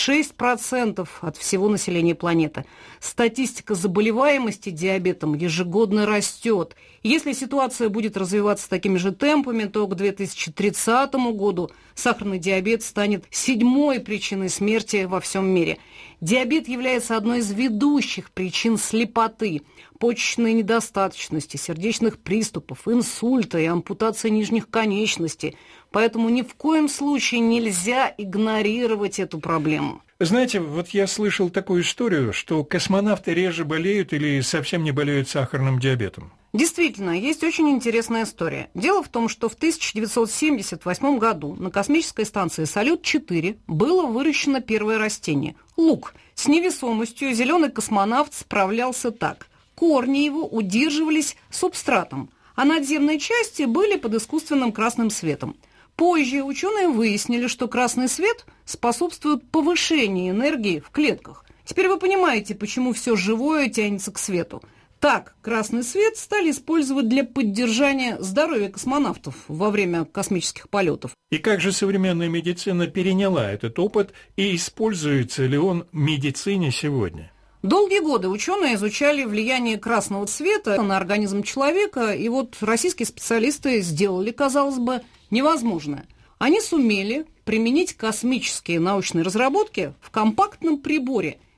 6% от всего населения планеты. Статистика заболеваемости диабетом ежегодно растет. Если ситуация будет развиваться такими же темпами, то к 2030 году сахарный диабет станет 7-й причиной смерти во всем мире. Диабет является одной из ведущих причин слепоты, почечной недостаточности, сердечных приступов, инсульта и ампутации нижних конечностей. Поэтому ни в коем случае нельзя игнорировать эту проблему. Знаете, вот я слышал такую историю, что космонавты реже болеют или совсем не болеют сахарным диабетом. Действительно, есть очень интересная история. Дело в том, что в 1978 году на космической станции «Салют-4» было выращено первое растение – лук. С невесомостью зеленый космонавт справлялся так. Корни его удерживались субстратом, а надземные части были под искусственным красным светом. Позже ученые выяснили, что красный свет способствует повышению энергии в клетках. Теперь вы понимаете, почему все живое тянется к свету. Так, красный свет стали использовать для поддержания здоровья космонавтов во время космических полетов. И как же современная медицина переняла этот опыт и используется ли он в медицине сегодня? Долгие годы ученые изучали влияние красного цвета на организм человека, и вот российские специалисты сделали, казалось бы, невозможное. Они сумели применить космические научные разработки в компактном приборе,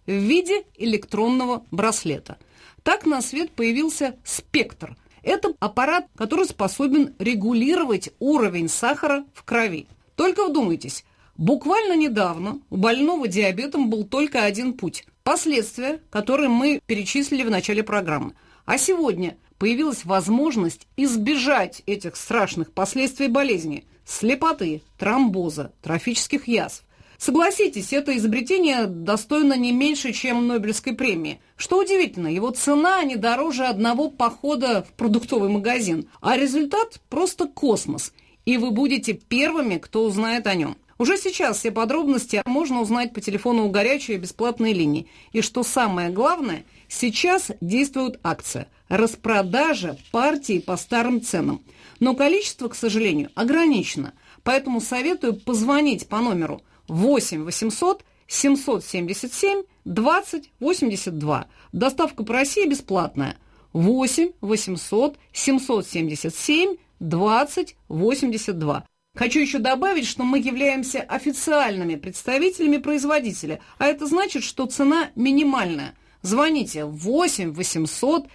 в виде электронного браслета. Так на свет появился «Спектр». Это аппарат, который способен регулировать уровень сахара в крови. Только вдумайтесь, буквально недавно у больного диабетом был только один путь – последствия, которые мы перечислили в начале программы. А сегодня появилась возможность избежать этих страшных последствий болезни – слепоты, тромбоза, трофических язв. Согласитесь, это изобретение достойно не меньше, чем Нобелевской премии. Что удивительно, его цена не дороже одного похода в продуктовый магазин, а результат просто космос, и вы будете первыми, кто узнает о нем. Уже сейчас все подробности можно узнать по телефону у горячей бесплатной линии. И что самое главное, сейчас действует акция – распродажа партии по старым ценам. Но количество, к сожалению, ограничено, поэтому советую позвонить по номеру 8 800 777 20 82. Доставка по России бесплатная. 8 800 777 20 82. Хочу еще добавить, что мы являемся официальными представителями производителя, а это значит, что цена минимальная. Звоните 8 800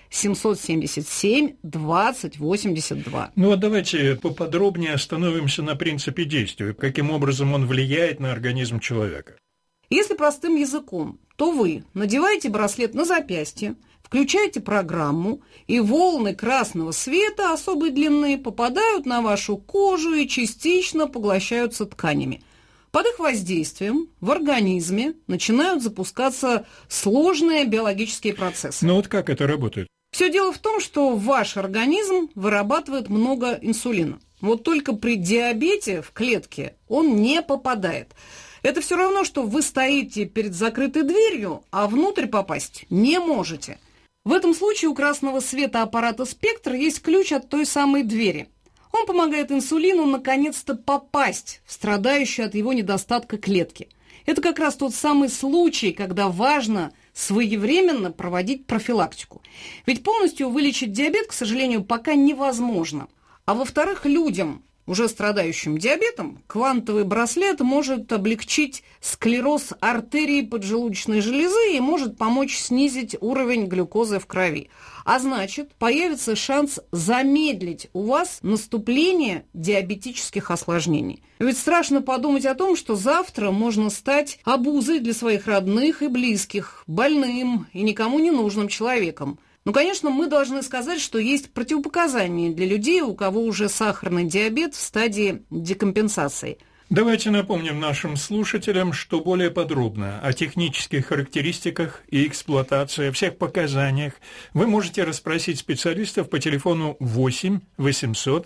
777 20 82. Ну, а давайте поподробнее остановимся на принципе действия. Каким образом он влияет на организм человека? Если простым языком, то вы надеваете браслет на запястье, включаете программу, и волны красного света особой длины попадают на вашу кожу и частично поглощаются тканями. Под их воздействием в организме начинают запускаться сложные биологические процессы. Ну вот как это работает? Все дело в том, что ваш организм вырабатывает много инсулина. Вот только при диабете в клетке он не попадает. Это все равно, что вы стоите перед закрытой дверью, а внутрь попасть не можете. В этом случае у красного света аппарата «Спектр» есть ключ от той самой двери. Он помогает инсулину наконец-то попасть в страдающую от его недостатка клетки. Это как раз тот самый случай, когда важно своевременно проводить профилактику. Ведь полностью вылечить диабет, к сожалению, пока невозможно. А во-вторых, людям, уже страдающим диабетом, квантовый браслет может облегчить склероз артерий поджелудочной железы и может помочь снизить уровень глюкозы в крови. А значит, появится шанс замедлить у вас наступление диабетических осложнений. Ведь страшно подумать о том, что завтра можно стать обузой для своих родных и близких, больным и никому не нужным человеком. Ну, конечно, мы должны сказать, что есть противопоказания для людей, у кого уже сахарный диабет в стадии декомпенсации. Давайте напомним нашим слушателям, что более подробно о технических характеристиках и эксплуатации, о всех показаниях вы можете расспросить специалистов по телефону 8 800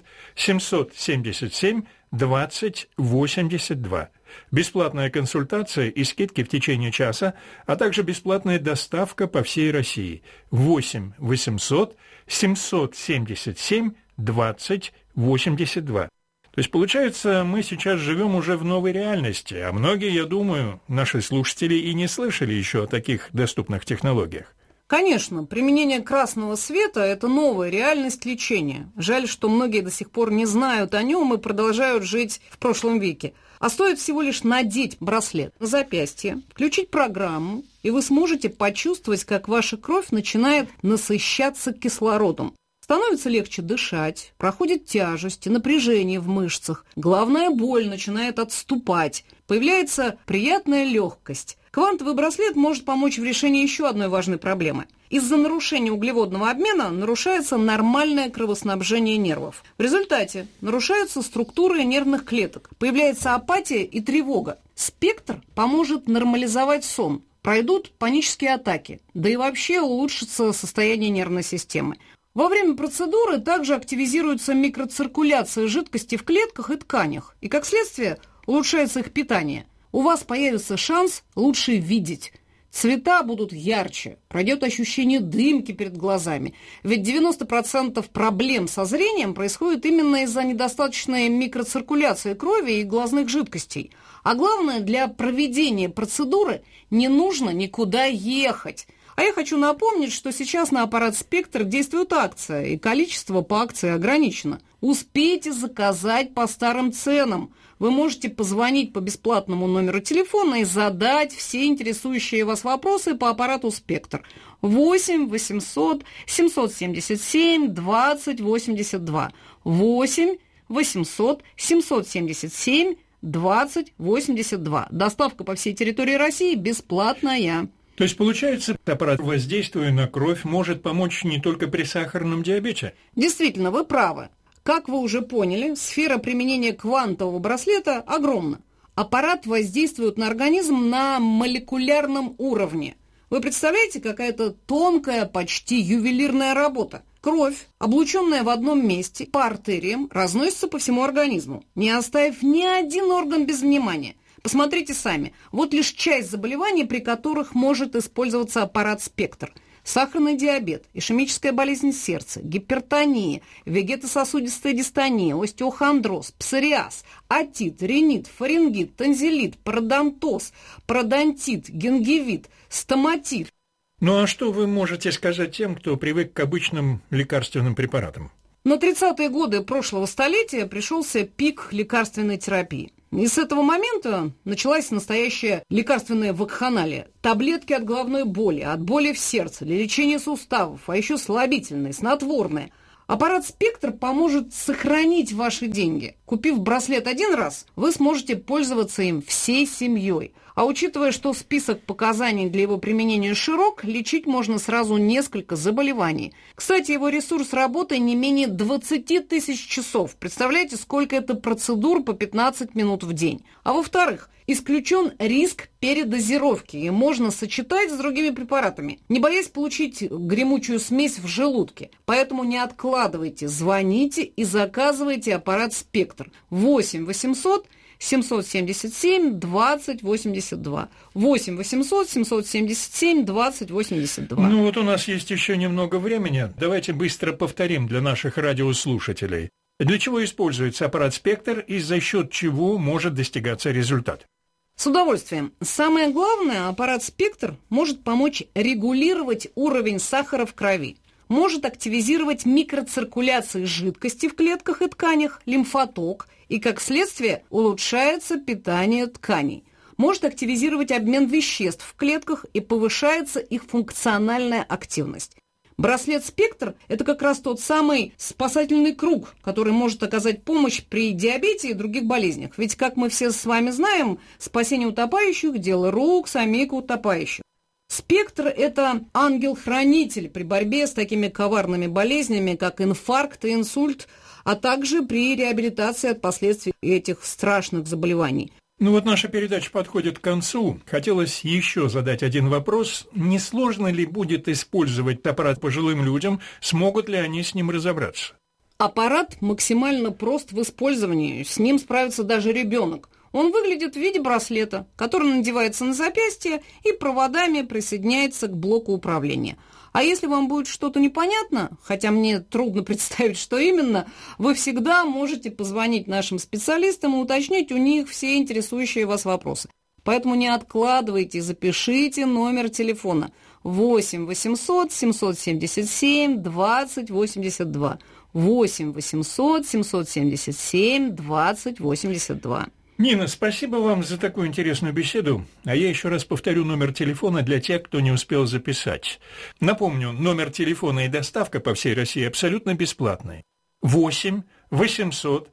777 20 82. Бесплатная консультация и скидки в течение часа, а также бесплатная доставка по всей России. 8 800 777 20 82. То есть, получается, мы сейчас живем уже в новой реальности, а многие, я думаю, наши слушатели и не слышали еще о таких доступных технологиях. Конечно, применение красного света – это новая реальность лечения. Жаль, что многие до сих пор не знают о нем и продолжают жить в прошлом веке. А стоит всего лишь надеть браслет на запястье, включить программу, и вы сможете почувствовать, как ваша кровь начинает насыщаться кислородом. Становится легче дышать, проходит тяжесть и напряжение в мышцах, головная боль начинает отступать, появляется приятная легкость. Квантовый браслет может помочь в решении еще одной важной проблемы. Из-за нарушения углеводного обмена нарушается нормальное кровоснабжение нервов. В результате нарушаются структуры нервных клеток, появляется апатия и тревога. Спектр поможет нормализовать сон, пройдут панические атаки, да и вообще улучшится состояние нервной системы. Во время процедуры также активизируется микроциркуляция жидкости в клетках и тканях, и, как следствие, улучшается их питание. У вас появится шанс лучше видеть. Цвета будут ярче, пройдет ощущение дымки перед глазами. Ведь 90% проблем со зрением происходит именно из-за недостаточной микроциркуляции крови и глазных жидкостей. А главное, для проведения процедуры не нужно никуда ехать. А я хочу напомнить, что сейчас на аппарат «Спектр» действует акция, и количество по акции ограничено. Успейте заказать по старым ценам. Вы можете позвонить по бесплатному номеру телефона и задать все интересующие вас вопросы по аппарату «Спектр». 8 800 777 20 82. 8 800 777 20 82. Доставка по всей территории России бесплатная. То есть, получается, аппарат, воздействуя на кровь, может помочь не только при сахарном диабете? Действительно, вы правы. Как вы уже поняли, сфера применения квантового браслета огромна. Аппарат воздействует на организм на молекулярном уровне. Вы представляете, какая-то тонкая, почти ювелирная работа. Кровь, облученная в одном месте по артериям, разносится по всему организму, не оставив ни один орган без внимания. Посмотрите сами, вот лишь часть заболеваний, при которых может использоваться аппарат «Спектр». Сахарный диабет, ишемическая болезнь сердца, гипертония, вегетососудистая дистония, остеохондроз, псориаз, отит, ринит, фарингит, тонзиллит, пародонтоз, пародонтит, гингивит, стоматит. Ну а что вы можете сказать тем, кто привык к обычным лекарственным препаратам? На 30-е годы прошлого столетия пришелся пик лекарственной терапии. И с этого момента началась настоящая лекарственная вакханалия. Таблетки от головной боли, от боли в сердце, для лечения суставов, а еще слабительные, снотворные. Аппарат «Спектр» поможет сохранить ваши деньги. Купив браслет один раз, вы сможете пользоваться им всей семьей. А учитывая, что список показаний для его применения широк, лечить можно сразу несколько заболеваний. Кстати, его ресурс работы не менее 20 тысяч часов. Представляете, сколько это процедур по 15 минут в день. А во-вторых, исключен риск передозировки, и можно сочетать с другими препаратами, не боясь получить гремучую смесь в желудке. Поэтому не откладывайте, звоните и заказывайте аппарат «Спектр». 8 800 777 20 82. 8 800 777 20 82. Ну вот у нас есть еще немного времени. Давайте быстро повторим для наших радиослушателей. Для чего используется аппарат «Спектр» и за счет чего может достигаться результат? С удовольствием. Самое главное, аппарат «Спектр» может помочь регулировать уровень сахара в крови, может активизировать микроциркуляцию жидкости в клетках и тканях, лимфоток, и, как следствие, улучшается питание тканей. Может активизировать обмен веществ в клетках и повышается их функциональная активность. Браслет «Спектр» – это как раз тот самый спасательный круг, который может оказать помощь при диабете и других болезнях. Ведь, как мы все с вами знаем, спасение утопающих – дело рук самих утопающих. «Спектр» – это ангел-хранитель при борьбе с такими коварными болезнями, как инфаркт и инсульт, а также при реабилитации от последствий этих страшных заболеваний. Ну вот наша передача подходит к концу. Хотелось еще задать один вопрос. Не сложно ли будет использовать аппарат пожилым людям? Смогут ли они с ним разобраться? Аппарат максимально прост в использовании. С ним справится даже ребенок. Он выглядит в виде браслета, который надевается на запястье и проводами присоединяется к блоку управления. А если вам будет что-то непонятно, хотя мне трудно представить, что именно, вы всегда можете позвонить нашим специалистам и уточнить у них все интересующие вас вопросы. Поэтому не откладывайте, запишите номер телефона 8 800 777 20 82. 8 800 777 20 82. Нина, спасибо вам за такую интересную беседу. А я еще раз повторю номер телефона для тех, кто не успел записать. Напомню, номер телефона и доставка по всей России абсолютно бесплатные. 8 800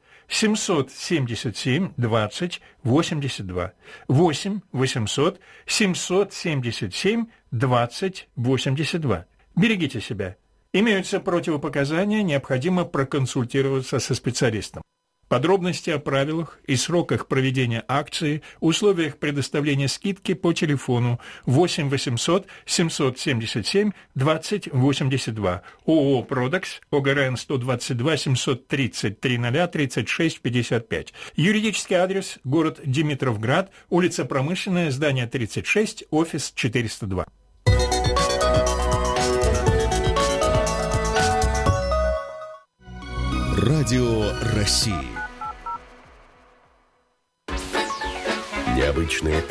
777 20 82. 8 800 777 20 82. Берегите себя. Имеются противопоказания, необходимо проконсультироваться со специалистом. Подробности о правилах и сроках проведения акции, условиях предоставления скидки по телефону 8 800 777 20 82. ООО «Продакс», ОГРН 122 730 00 36 55. Юридический адрес: город Димитровград, улица Промышленная, здание 36, офис 402. Радио России. Необычные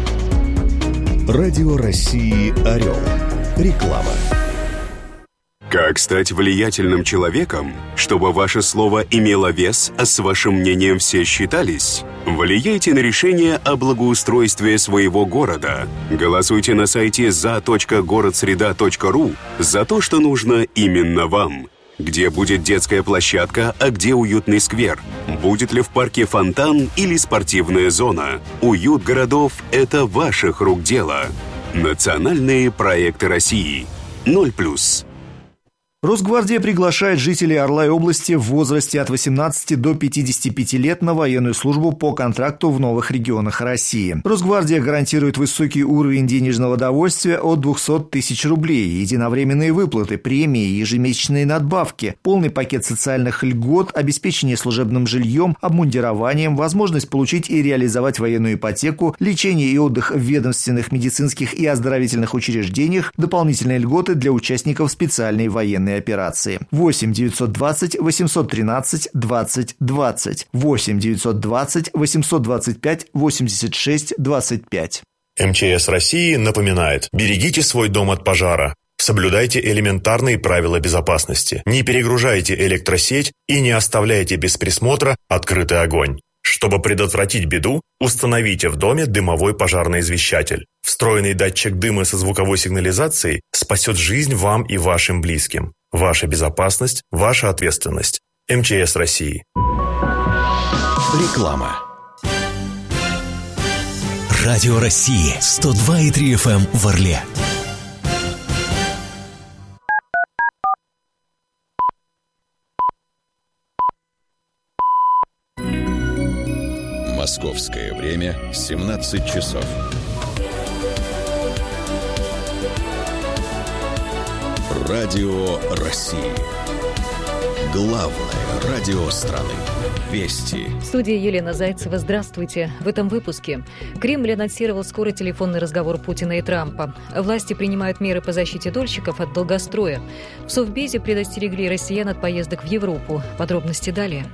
Радио России «Орел». Реклама. Как стать влиятельным человеком, чтобы ваше слово имело вес, а с вашим мнением все считались? Влияйте на решение о благоустройстве своего города. Голосуйте на сайте za.городсреда.ру за то, что нужно именно вам. Где будет детская площадка, а где уютный сквер? Будет ли в парке фонтан или спортивная зона? Уют городов – это ваших рук дело. Национальные проекты России. 0+. Росгвардия приглашает жителей Орла и области в возрасте от 18 до 55 лет на военную службу по контракту в новых регионах России. Росгвардия гарантирует высокий уровень денежного довольствия от 200 тысяч рублей, единовременные выплаты, премии, ежемесячные надбавки, полный пакет социальных льгот, обеспечение служебным жильем, обмундированием, возможность получить и реализовать военную ипотеку, лечение и отдых в ведомственных, медицинских и оздоровительных учреждениях, дополнительные льготы для участников специальной военной операции. 8 920 813 20 20. 8 920 825 86 25. МЧС России напоминает: берегите свой дом от пожара. Соблюдайте элементарные правила безопасности. Не перегружайте электросеть и не оставляйте без присмотра открытый огонь. Чтобы предотвратить беду, установите в доме дымовой пожарный извещатель. Встроенный датчик дыма со звуковой сигнализацией спасет жизнь вам и вашим близким. Ваша безопасность – ваша ответственность. МЧС России. Реклама. Радио России 102,3 FM в Орле. Московское время 17 часов. Радио России. Главное радио страны. Вести. В студии Елена Зайцева. Здравствуйте. В этом выпуске. Кремль анонсировал скорый телефонный разговор Путина и Трампа. Власти принимают меры по защите дольщиков от долгостроя. В Совбезе предостерегли россиян от поездок в Европу. Подробности далее.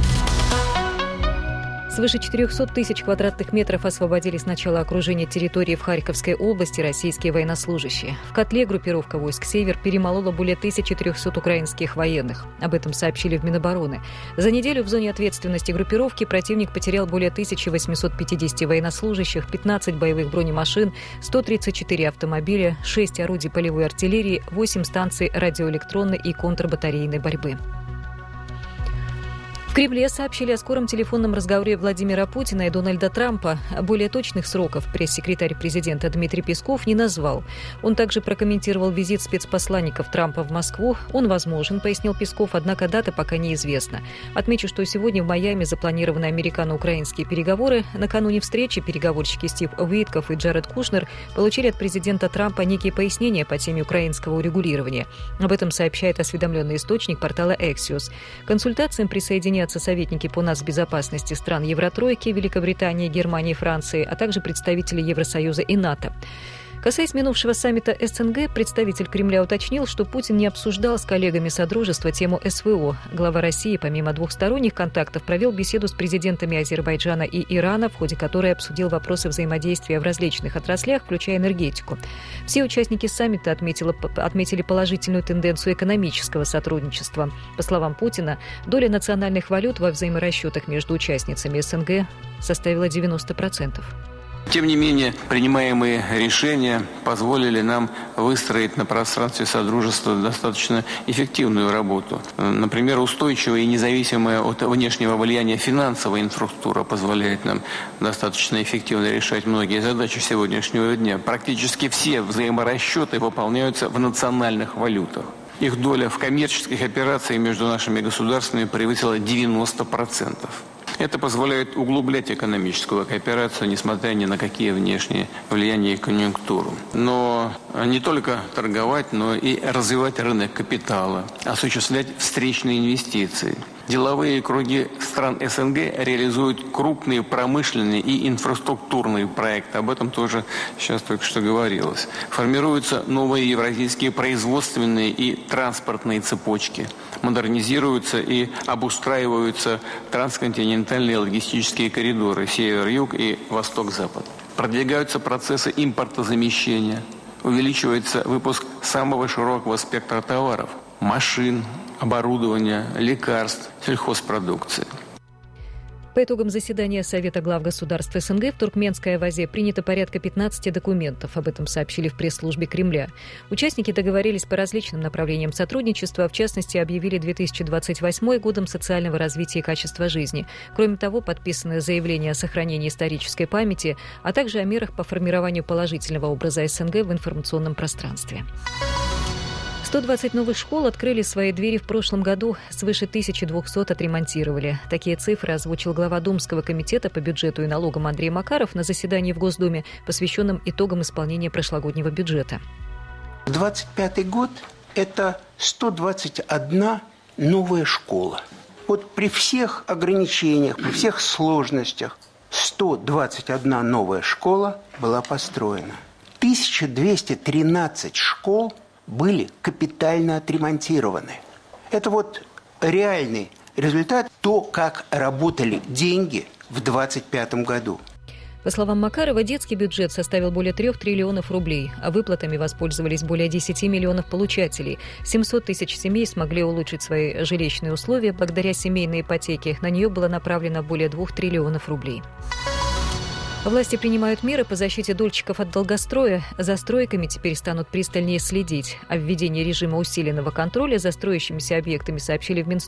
Свыше 400 тысяч квадратных метров освободили с начала окружения территории в Харьковской области российские военнослужащие. В котле группировка войск «Север» перемолола более 1300 украинских военных. Об этом сообщили в Минобороны. За неделю в зоне ответственности группировки противник потерял более 1850 военнослужащих, 15 боевых бронемашин, 134 автомобиля, 6 орудий полевой артиллерии, 8 станций радиоэлектронной и контрбатарейной борьбы. В Кремле сообщили о скором телефонном разговоре Владимира Путина и Дональда Трампа. Более точных сроков пресс-секретарь президента Дмитрий Песков не назвал. Он также прокомментировал визит спецпосланников Трампа в Москву. Он возможен, пояснил Песков, однако дата пока неизвестна. Отмечу, что сегодня в Майами запланированы американо-украинские переговоры. Накануне встречи переговорщики Стив Уитков и Джаред Кушнер получили от президента Трампа некие пояснения по теме украинского урегулирования. Об этом сообщает осведомленный источник портала Axios. К консультациям присоединятся советники по нацбезопасности стран Евротройки, Великобритании, Германии, Франции, а также представители Евросоюза и НАТО. Касаясь минувшего саммита СНГ, представитель Кремля уточнил, что Путин не обсуждал с коллегами Содружества тему СВО. Глава России, помимо двухсторонних контактов, провел беседу с президентами Азербайджана и Ирана, в ходе которой обсудил вопросы взаимодействия в различных отраслях, включая энергетику. Все участники саммита отметили положительную тенденцию экономического сотрудничества. По словам Путина, доля национальных валют во взаиморасчетах между участницами СНГ составила 90%. Тем не менее, принимаемые решения позволили нам выстроить на пространстве Содружества достаточно эффективную работу. Например, устойчивая и независимая от внешнего влияния финансовая инфраструктура позволяет нам достаточно эффективно решать многие задачи сегодняшнего дня. Практически все взаиморасчеты выполняются в национальных валютах. Их доля в коммерческих операциях между нашими государствами превысила 90%. Это позволяет углублять экономическую кооперацию, несмотря ни на какие внешние влияния и конъюнктуру. Но не только торговать, но и развивать рынок капитала, осуществлять встречные инвестиции. Деловые круги стран СНГ реализуют крупные промышленные и инфраструктурные проекты. Об этом тоже сейчас только что говорилось. Формируются новые евразийские производственные и транспортные цепочки. Модернизируются и обустраиваются трансконтинентальные логистические коридоры север-юг и восток-запад. Продвигаются процессы импортозамещения. Увеличивается выпуск самого широкого спектра товаров. машин, оборудования, лекарств, сельхозпродукции. По итогам заседания Совета глав государств СНГ в Туркменской Авазе принято порядка 15 документов. Об этом сообщили в пресс-службе Кремля. Участники договорились по различным направлениям сотрудничества. В частности, объявили 2028 годом социального развития и качества жизни. Кроме того, подписаны заявления о сохранении исторической памяти, а также о мерах по формированию положительного образа СНГ в информационном пространстве. 120 новых школ открыли свои двери в прошлом году, свыше 1200 отремонтировали. Такие цифры озвучил глава Думского комитета по бюджету и налогам Андрей Макаров на заседании в Госдуме, посвященном итогам исполнения прошлогоднего бюджета. 2025 год – это 121 новая школа. Вот при всех ограничениях, при всех сложностях 121 новая школа была построена. 1213 школ были капитально отремонтированы. Это вот реальный результат, то, как работали деньги в 2025 году. По словам Макарова, детский бюджет составил более 3 триллионов рублей, а выплатами воспользовались более 10 миллионов получателей. 700 тысяч семей смогли улучшить свои жилищные условия. Благодаря семейной ипотеке на нее было направлено более 2 триллионов рублей. Власти принимают меры по защите дольщиков от долгостроя. За стройками теперь станут пристальнее следить. О введении режима усиленного контроля за строящимися объектами сообщили в Минстрое.